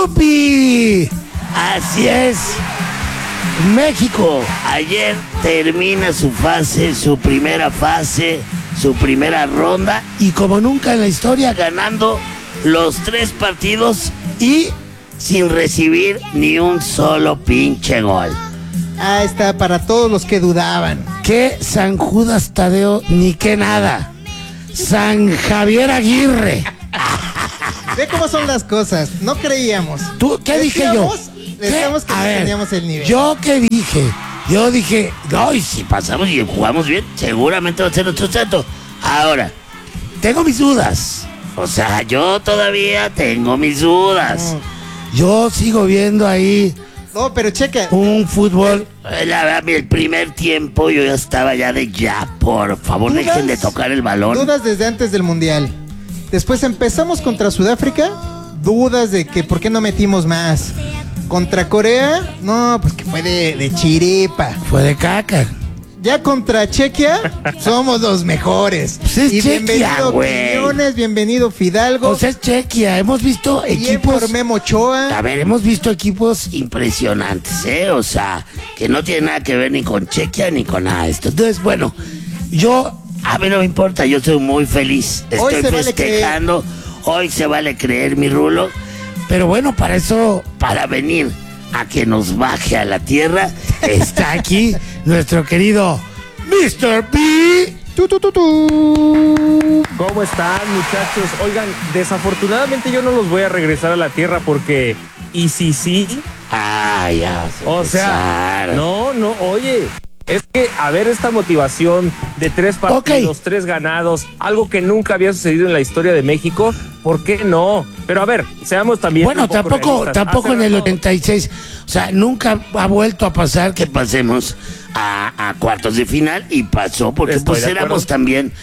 ¡Yupi! Así es. México ayer termina su primera fase, su primera ronda, y como nunca en la historia, ganando los 3 partidos y sin recibir ni un solo pinche gol. Ah, está para todos los que dudaban. Que San Judas Tadeo ni que nada. San Javier Aguirre. Ve cómo son las cosas. No creíamos. ¿Tú qué dije yo? Decíamos que no teníamos el nivel. ¿Yo qué dije? Yo dije, no, y si pasamos y jugamos bien, seguramente va a ser nuestro trato. Ahora, tengo mis dudas. O sea, yo todavía tengo mis dudas. No. Yo sigo viendo ahí No, pero checa. un fútbol. La verdad, el primer tiempo yo ya estaba por favor, ¿Dudas? dejen de tocar el balón. Dudas desde antes del Mundial. Después empezamos contra Sudáfrica. Dudas de que por qué no metimos más. Contra Corea, no, pues que fue de chiripa. Fue de caca. Ya contra Chequia, somos los mejores. Pues es y Chequia, bienvenido güey. Quiñones, bienvenido Fidalgo. O sea, es Chequia. Hemos visto bien equipos. por Memo Ochoa. A ver, hemos visto equipos impresionantes, ¿eh? O sea, que no tiene nada que ver ni con Chequia ni con nada de esto. Entonces, bueno, a mí no me importa, yo soy muy feliz. Hoy Estoy se vale festejando. Hoy se vale creer, mi Rulo. Pero bueno, para venir a que nos baje a la tierra, está aquí nuestro querido Mr. B. ¿Cómo están, muchachos? Oigan, desafortunadamente yo no los voy a regresar a la tierra porque... ¿Y si sí? Ah, ya. O sea, no, oye... Es que, a ver, esta motivación de 3 partidos, 3 ganados, algo que nunca había sucedido en la historia de México, ¿por qué no? Pero a ver, seamos también... Bueno, tampoco en el 86, o sea, nunca ha vuelto a pasar que pasemos a cuartos de final, y pasó porque Estoy pues de éramos acuerdo. también,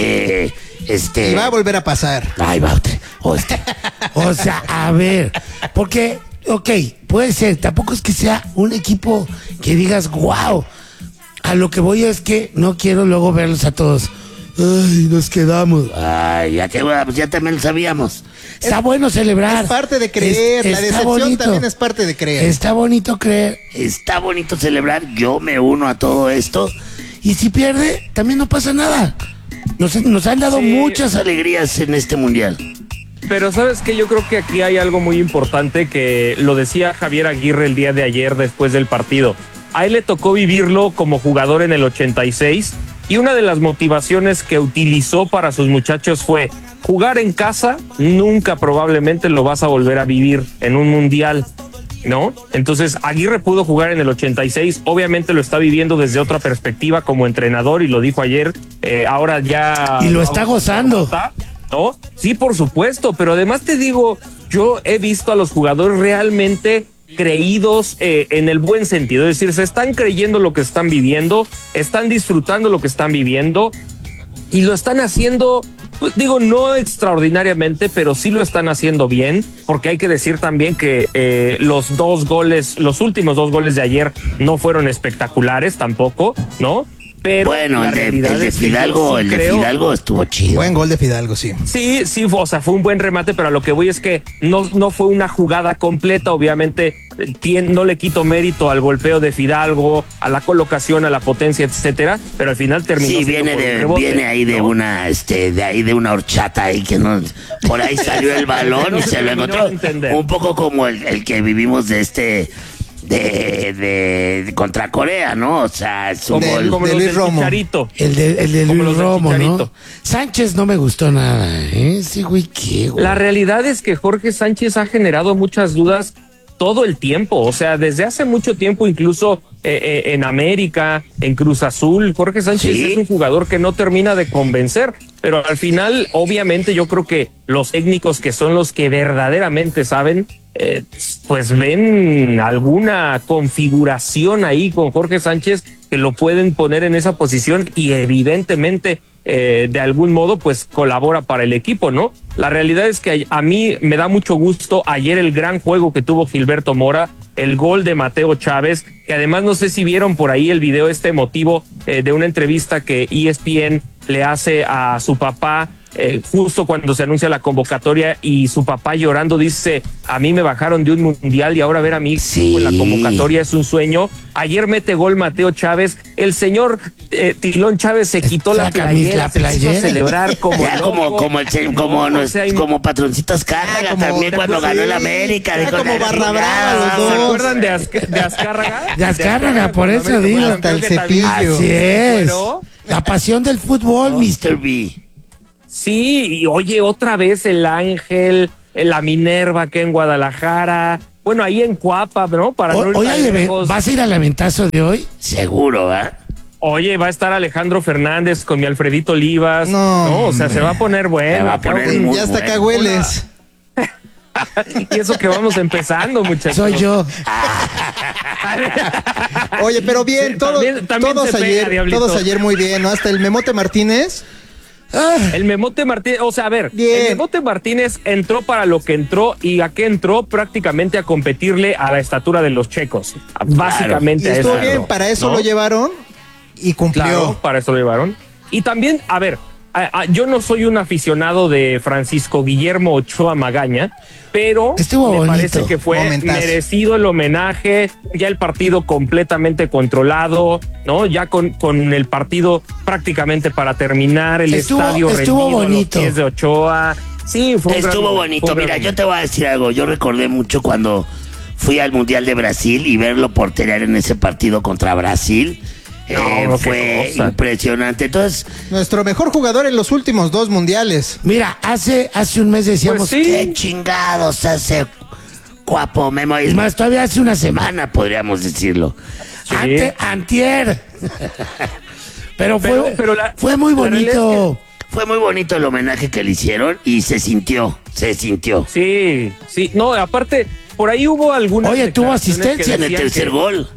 Y va a volver a pasar. Ay, va otra. O sea, a ver, porque, ok, puede ser, tampoco es que sea un equipo que digas, wow. A lo que voy es que no quiero luego verlos a todos. Ay, nos quedamos. Ay, ya que pues ya también lo sabíamos. Está bueno celebrar. Es parte de creer. La está decepción bonito. también es parte de creer. Está bonito creer. Está bonito celebrar. Yo me uno a todo esto. Y si pierde, también no pasa nada. Nos han dado muchas alegrías en este mundial. Pero ¿sabes qué? Yo creo que aquí hay algo muy importante que lo decía Javier Aguirre el día de ayer después del partido. A él le tocó vivirlo como jugador en el 86 y una de las motivaciones que utilizó para sus muchachos fue jugar en casa. Nunca probablemente lo vas a volver a vivir en un mundial, ¿no? Entonces Aguirre pudo jugar en el 86, obviamente lo está viviendo desde otra perspectiva como entrenador y lo dijo ayer, ahora ya... Y lo está gozando. ¿No? Sí, por supuesto, pero además te digo, yo he visto a los jugadores realmente creídos en el buen sentido, es decir, se están creyendo lo que están viviendo, están disfrutando lo que están viviendo y lo están haciendo, pues, digo, no extraordinariamente, pero sí lo están haciendo bien, porque hay que decir también que los últimos 2 goles de ayer no fueron espectaculares tampoco, ¿no? Pero bueno, el de Fidalgo, Fidalgo estuvo chido. Buen gol de Fidalgo, sí. Sí, o sea, fue un buen remate, pero a lo que voy es que no fue una jugada completa, obviamente no le quito mérito al golpeo de Fidalgo, a la colocación, a la potencia, etcétera, pero al final terminó. Sí, viene ahí de una horchata ahí que no, por ahí salió el balón no y se lo encontró. Un poco como el que vivimos de contra Corea, ¿no? O sea, es un gol. Como de los Luis del Romo. Chicharito. El de Como Luis los del Romo, ¿no? Chicharito. Sánchez no me gustó nada, ¿eh? Sí, güey, ¿qué, güey? La realidad es que Jorge Sánchez ha generado muchas dudas todo el tiempo, o sea, desde hace mucho tiempo, incluso en América, en Cruz Azul, Jorge Sánchez ¿Sí? es un jugador que no termina de convencer, pero al final, obviamente, yo creo que los técnicos que son los que verdaderamente saben, pues ven alguna configuración ahí con Jorge Sánchez que lo pueden poner en esa posición y evidentemente de algún modo pues colabora para el equipo, ¿no? La realidad es que a mí me da mucho gusto ayer el gran juego que tuvo Gilberto Mora, el gol de Mateo Chávez, que además no sé si vieron por ahí el video emotivo de una entrevista que ESPN le hace a su papá justo cuando se anuncia la convocatoria y su papá llorando dice, a mí me bajaron de un mundial y ahora ver a mi hijo en la convocatoria es un sueño. Ayer mete gol Mateo Chávez, el señor Tilón Chávez se quitó la playera, se quiso celebrar como ya, como Patroncito Azcárraga también cuando ganó el América. Como Barra Brava los dos. ¿Se acuerdan de Azcárraga? De Azcárraga, por eso digo. Hasta el cepillo. Así es. Bueno, la pasión del fútbol, Mr. B. Sí, y oye, otra vez el Ángel, la Minerva acá en Guadalajara, bueno, ahí en Cuapa, ¿no? ¿Vas a ir al aventazo de hoy? Seguro, ¿verdad? Oye, va a estar Alejandro Fernández con mi Alfredito Olivas. No, o sea, se va a poner bueno. Se va a poner muy ya hasta acá hueles. Y eso que vamos empezando, muchachos. Soy yo. Oye, pero bien, Sí, también todos ayer muy bien, ¿no? Hasta el Memote Martínez. El Memote Martínez, o sea, a ver, bien. El Memote Martínez entró para lo que entró y a qué entró prácticamente a competirle a la estatura de los checos. Básicamente Y a estuvo eso. bien, para eso ¿no? lo llevaron y cumplió. Claro, para eso lo llevaron. Y también, a ver, yo no soy un aficionado de Francisco Guillermo Ochoa Magaña, pero me parece que fue merecido el homenaje, ya el partido completamente controlado, ¿no? Ya con el partido prácticamente para terminar, el estadio estuvo rendido bonito. A los pies de Ochoa. Sí, estuvo bonito. Mira, yo te voy a decir algo. Yo recordé mucho cuando fui al Mundial de Brasil y verlo porterear en ese partido contra Brasil. Fue impresionante. Entonces, nuestro mejor jugador en los últimos 2 mundiales. Mira, hace un mes decíamos, pues sí. qué chingados hace Guapo Memo. Es más, todavía hace una semana podríamos decirlo. Sí. Antier. Pero fue muy bonito. Fue muy bonito el homenaje que le hicieron y se sintió. Sí, no, aparte, por ahí hubo algunas. Oye, tuvo asistencia en el tercer gol.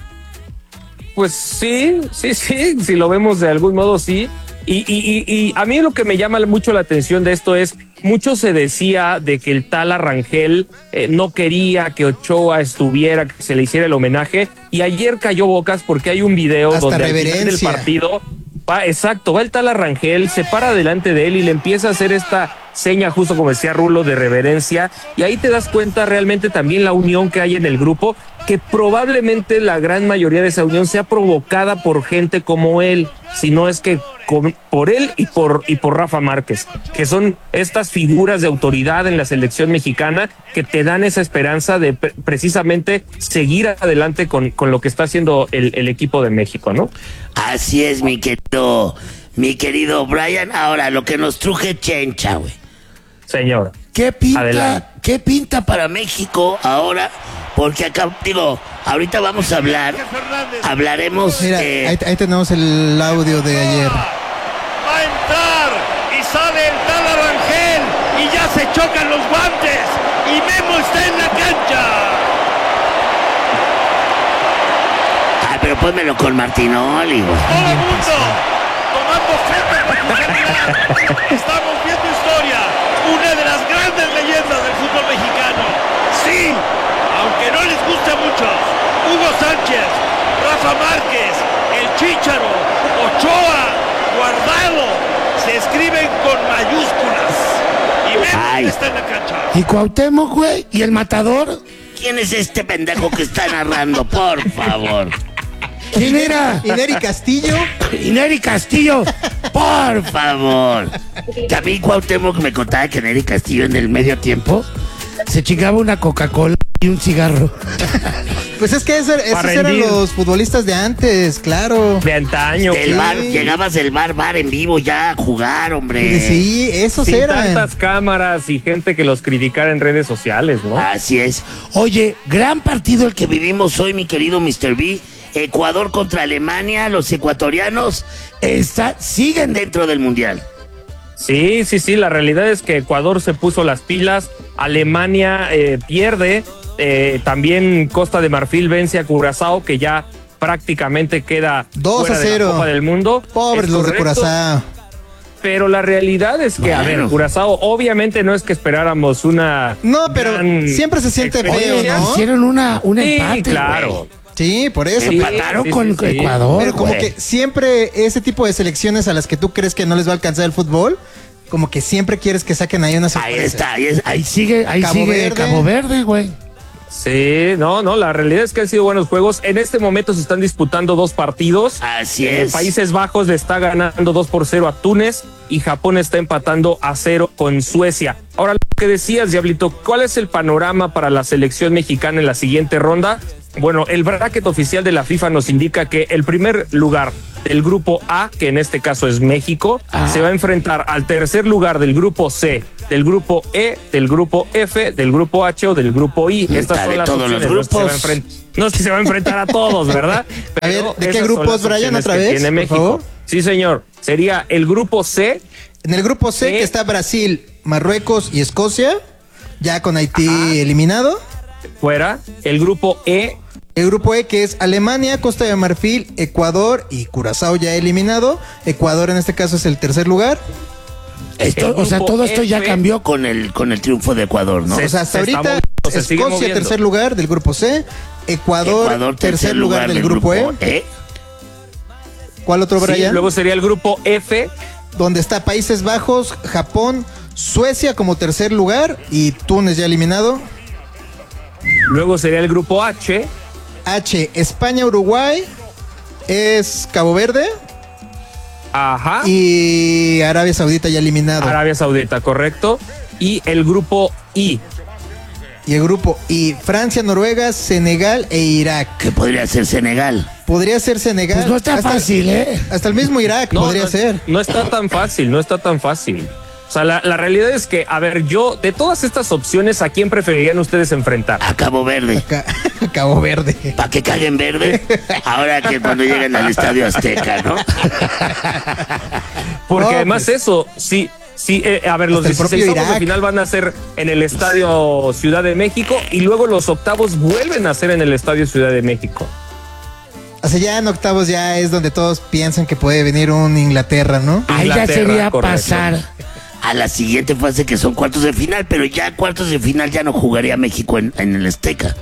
Pues sí, si lo vemos de algún modo, sí. Y a mí lo que me llama mucho la atención de esto es, mucho se decía de que el tal Arrangel no quería que Ochoa estuviera, que se le hiciera el homenaje, y ayer cayó bocas porque hay un video hasta donde al final del partido va el tal Arrangel, se para delante de él y le empieza a hacer esta seña, justo como decía Rulo, de reverencia, y ahí te das cuenta realmente también la unión que hay en el grupo, que probablemente la gran mayoría de esa unión sea provocada por gente como él, si no es que por él y por Rafa Márquez, que son estas figuras de autoridad en la selección mexicana que te dan esa esperanza de precisamente seguir adelante con lo que está haciendo el equipo de México, ¿no? Así es, mi querido Brian. Ahora, lo que nos truje Chencha, güey. Señor. ¿Qué pinta para México ahora? Porque acá, ahorita vamos a hablaremos. Mira, ahí tenemos el audio de ayer. Va a entrar y sale el tal Arrangel y ya se chocan los guantes y Memo está en la cancha. Pero pónmelo con Martinoli, güey. Todo el mundo tomando fotos. Estamos viendo historia. Una de las grandes leyendas del fútbol mexicano. Sí, aunque no les guste a muchos. Hugo Sánchez, Rafa Márquez, el Chícharo, Ochoa, Guardado, se escriben con mayúsculas. Y Memo está en la cancha. ¿Y Cuauhtémoc, güey? ¿Y el Matador? ¿Quién es este pendejo que está narrando? Por favor. ¿Quién era? Ineri Castillo. Ineri Castillo, por favor. También Cuauhtémoc me contaba que Ineri Castillo en el medio tiempo se chingaba una Coca-Cola y un cigarro. Pues es que esos eran los futbolistas de antes, claro. De antaño. Del bar, llegabas del bar en vivo ya a jugar, hombre. Sí, esos sin eran. tantas cámaras y gente que los criticara en redes sociales, ¿no? Así es. Oye, gran partido el que vivimos hoy, mi querido Mr. B. Ecuador contra Alemania, los ecuatorianos siguen dentro del Mundial. Sí, la realidad es que Ecuador se puso las pilas, Alemania pierde, también Costa de Marfil vence a Curazao, que ya prácticamente queda 2-0 fuera de la Copa del Mundo. Pobres los de Curazao. Pero la realidad es que, a ver, Curazao, obviamente no es que esperáramos una... No, pero siempre se siente feo, ¿no? Hicieron un empate, claro. Güey. Sí, por eso. Empataron con Ecuador. Pero como que siempre ese tipo de selecciones a las que tú crees que no les va a alcanzar el fútbol, como que siempre quieres que saquen ahí una sorpresa. Ahí está, ahí sigue Verde. Cabo Verde, güey. Sí, no, la realidad es que han sido buenos juegos. En este momento se están disputando 2 partidos. Así es. Países Bajos le está ganando 2-0 a Túnez y Japón está empatando a 0 con Suecia. Ahora, lo que decías, Diablito, ¿cuál es el panorama para la selección mexicana en la siguiente ronda? Bueno, el bracket oficial de la FIFA nos indica que el primer lugar del grupo A, que en este caso es México, se va a enfrentar al tercer lugar del grupo C, del grupo E, del grupo F, del grupo H o del grupo I. Estas son De las todos los opciones. grupos. No es que se va a enfrentar a todos, ¿verdad? A ver, ¿de qué esas son grupos, las Brian, opciones otra que vez, tiene por México. favor? Sí, señor. Sería el grupo C. En el grupo C, que está Brasil, Marruecos y Escocia, ya con Haití eliminado. Fuera. El grupo E. El grupo E, que es Alemania, Costa de Marfil, Ecuador y Curazao ya eliminado. Ecuador en este caso es el tercer lugar. Esto, o sea, grupo todo esto ya F. cambió con el triunfo de Ecuador, ¿no? Se- O sea, hasta se está ahorita moviendo, se sigue Escocia moviendo. tercer lugar del grupo C, Ecuador, tercer lugar del grupo E. ¿Cuál otro, Sí, Brian? luego sería el grupo F. Donde está Países Bajos, Japón, Suecia como tercer lugar y Túnez ya eliminado. Luego sería el grupo H. H, España, Uruguay, es Cabo Verde Ajá. y Arabia Saudita ya eliminado. Arabia Saudita, correcto. Y el grupo I. Y el grupo I, Francia, Noruega, Senegal e Irak. Que podría ser Senegal. Podría ser Senegal. Pues no está fácil, ¿eh? Hasta el mismo Irak podría ser. No está tan fácil, no está tan fácil. O sea, la realidad es que, a ver, yo, de todas estas opciones, ¿a quién preferirían ustedes enfrentar? A Cabo Verde. Cabo Verde. ¿Para que caguen verde? Ahora que cuando lleguen al Estadio Azteca, ¿no? Porque No, además pues. eso, sí, a ver, los Hasta el propio 16 de Irak. final van a ser en el Estadio Ciudad de México y luego los octavos vuelven a ser en el Estadio Ciudad de México. O sea, ya en octavos ya es donde todos piensan que puede venir un Inglaterra, ¿no? Ahí ya Inglaterra, sería correcto. pasar a la siguiente fase, que son cuartos de final, pero ya cuartos de final ya no jugaría México en el Azteca.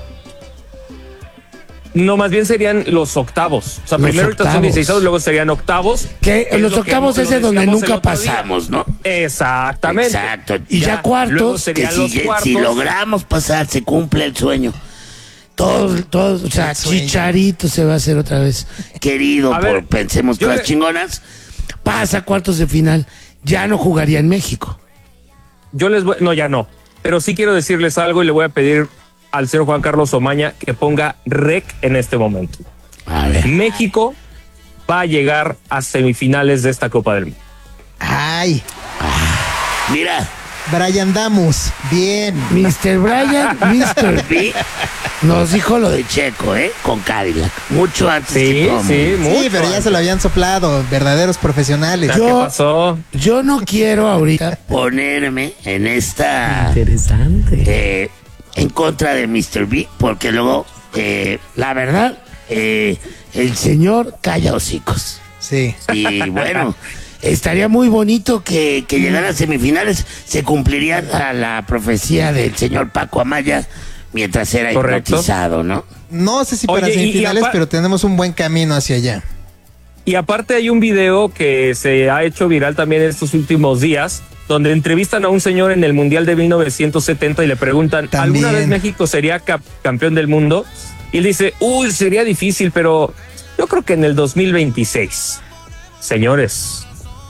No, más bien serían los octavos. O sea, Los primero ahorita son octavos. 16, luego serían octavos. Que Es los lo que octavos lo es de donde decíamos el nunca otro día. pasamos, ¿no? Exactamente. Exacto. Y ya Luego cuartos, que serían los si cuartos. logramos pasar, se cumple el sueño. Todos, o sea, El sueño. Chicharito se va a hacer otra vez querido A por ver, pensemos yo cosas le- chingonas. Pasa a cuartos de final, ya no jugaría en México. Yo les voy, no, ya no. Pero sí quiero decirles algo y le voy a pedir al señor Juan Carlos Omaña que ponga rec en este momento. A ver. México va a llegar a semifinales de esta Copa del Mundo. Ay, Mira, Brian Damus, bien. Mr. Brian, Mr. B nos dijo lo de Checo, con Cadillac. Mucho antes que todo mundo. mucho Sí, pero ya antes. se lo habían soplado, verdaderos profesionales. ¿Qué Yo- pasó? Yo no quiero ahorita ponerme en esta Interesante. en contra de Mr. B, porque luego, la verdad, el señor calla hocicos. Sí. Y bueno, estaría muy bonito que llegara a semifinales. Se cumpliría la profecía del señor Paco Amaya mientras era Correcto. hipnotizado, ¿no? No sé si Oye, para y semifinales, pero tenemos un buen camino hacia allá. Y aparte hay un video que se ha hecho viral también en estos últimos días, donde entrevistan a un señor en el Mundial de 1970 y le preguntan, También. ¿alguna vez México sería campeón del mundo? Y él dice, sería difícil, pero yo creo que en el 2026. Señores,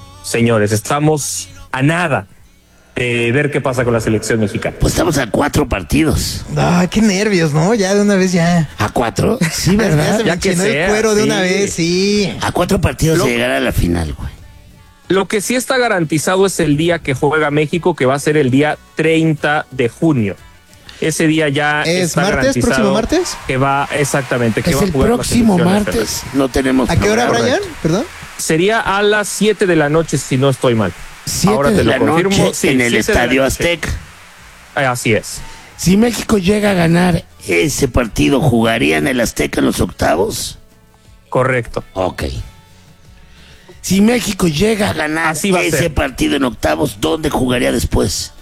estamos a nada de ver qué pasa con la selección mexicana. Pues estamos a 4 partidos. Ay, qué nervios, ¿no? Ya de una vez ya. ¿A 4? Sí, Ya ¿verdad? se me Ya que enchinó el sea, cuero de sí. una vez, sí. A 4 partidos Lo- de llegar a la final, güey. Lo que sí está garantizado es el día que juega México, que va a ser el día 30 de junio. Ese día ya ¿Es está martes, garantizado próximo martes? Que va, exactamente, que Es va a el jugar la próximo selección martes. No tenemos ¿A qué hora, programa. Brian? Perdón. Sería a las 7 de la noche, si no estoy mal. 7 Ahora de te lo la confirmo. noche Sí, en el 7 de la Estadio noche. Azteca. Así es. Si México llega a ganar ese partido, ¿jugaría en el Azteca en los octavos? Correcto. Ok. Si México llega a ganar Así va a ese ser. partido en octavos, ¿dónde jugaría después?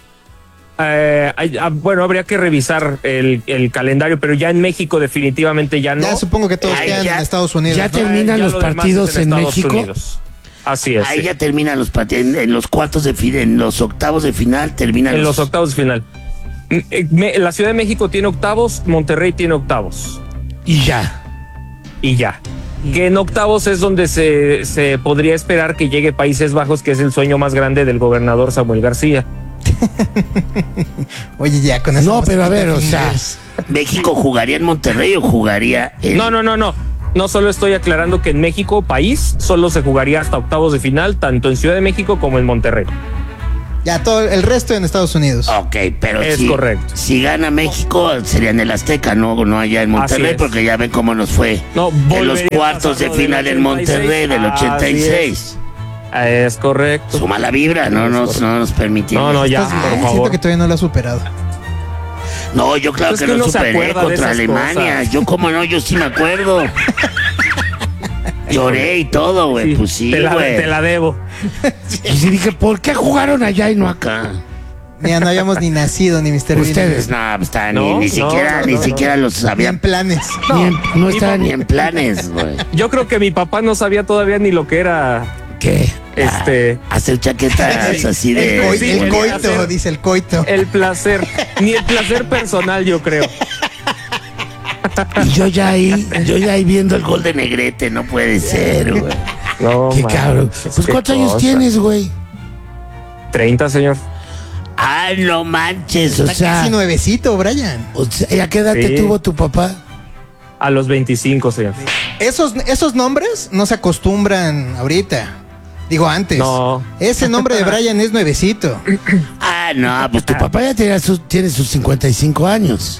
Bueno, habría que revisar el calendario, pero ya en México definitivamente ya no. Ya supongo que todos Ay, quedan ya- en Estados Unidos. ya ¿no? terminan Ya los lo demás partidos es en Estados México. Unidos. Así es. Ahí Sí. ya terminan en los cuartos de final, en los octavos de final terminan. En los octavos de final. La Ciudad de México tiene octavos, Monterrey tiene octavos. Y ya. Y ya. Que en octavos es donde se podría esperar que llegue Países Bajos, que es el sueño más grande del gobernador Samuel García. Oye, ya con eso. No, pero a ver, o sea, ¿México jugaría en Monterrey o jugaría en...? No. No solo estoy aclarando que en México, país, solo se jugaría hasta octavos de final, tanto en Ciudad de México como en Monterrey. Ya todo el resto en Estados Unidos. Ok, pero Es correcto. Si gana México, sería en el Azteca, no allá en Monterrey, Así es. porque ya ven cómo nos fue No, en los volvería a cuartos de pasar lo del final en Monterrey 86. del 86. Es correcto. Suma la vibra, no nos permitimos. No, ya, Estás por bien, favor. siento que todavía no lo ha superado. No, yo claro Es que que lo uno se superé acuerda de contra esas Alemania. cosas. Yo cómo no, yo sí me acuerdo. Lloré y todo, güey. Pues sí, te güey. la debo. Y sí dije, ¿por qué jugaron allá y no acá? Mira, no habíamos ni nacido, ni Mr. Ustedes, Bean. no, está, No, ni siquiera, no, ni no, siquiera los Ni sabían. en planes. No estaban ni en planes, güey. Yo creo que mi papá no sabía todavía ni lo que era ¿Qué? Hacer chaquetas así El, de... Sí, el coito, hacer- dice el coito. el placer, ni el placer personal, yo creo. Y yo ya ahí viendo el gol de Negrete, no puede ser, güey. No, Qué man, cabrón. pues, Pues qué ¿cuántos años cosa. tienes, güey? 30, señor. Ah, no manches, o Está sea... casi nuevecito, Brian. ¿Y a qué edad te Sí. tuvo tu papá? A los 25, señor. Esos nombres no se acostumbran ahorita. Digo, antes. No. Ese nombre de Brian es nuevecito. Ah, no, pues tu papá ya tiene sus 55 años.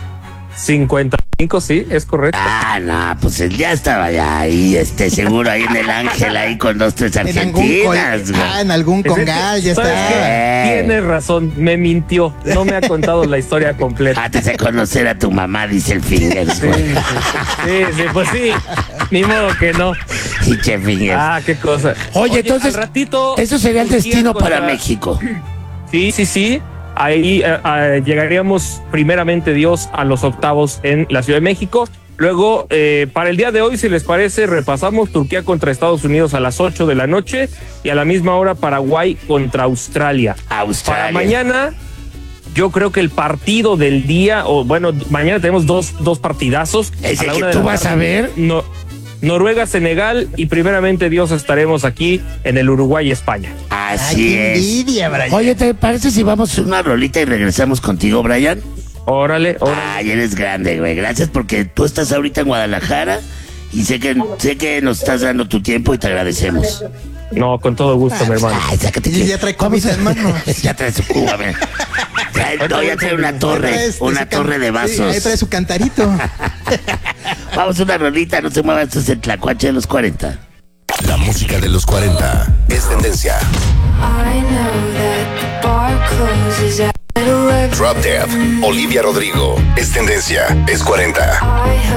55, sí, es correcto. Ah, no, pues él ya estaba ya ahí, seguro ahí en el Ángel, ahí con 2, 3 En argentinas, güey. en algún Es que, congal, ya ¿sabes está. qué? Tienes razón, me mintió. No me ha contado la historia completa. Antes de conocer a tu mamá, dice el Fingers, Sí, güey. sí, pues sí. Ni modo que no. Pinche Fingers. Ah, qué cosa. Oye, entonces, al ratito, eso sería el Turquía destino para contra- México. Sí. Ahí llegaríamos primeramente Dios a los octavos en la Ciudad de México. Luego, para el día de hoy, si les parece, repasamos Turquía contra Estados Unidos a las 8 de la noche y a la misma hora Paraguay contra Australia. Australia. Para mañana, yo creo que el partido del día, o bueno, mañana tenemos dos partidazos. ¿Ese A la que 1 de tú la vas tarde, a ver? Noruega, Senegal y primeramente Dios estaremos aquí en el Uruguay y España. Ay, Así qué es. envidia, Brian. Oye, ¿te parece si vamos a una rolita y regresamos contigo, Brian? Órale. Ay, eres grande, güey. Gracias porque tú estás ahorita en Guadalajara y sé que nos estás dando tu tiempo y te agradecemos. No, con todo gusto, mi hermano. Ay, sácate Y ya trae comida en mano. Ya trae su cuba, mira. Ya trae una torre, una torre de Sí, ahí trae vasos. su cantarito. Vamos a una rolita, no se muevan, esto es el Tlacuache de los 40. La música de los 40 es tendencia. I know that the bar closes at 11. Drop Dead, Olivia Rodrigo es tendencia, es 40. I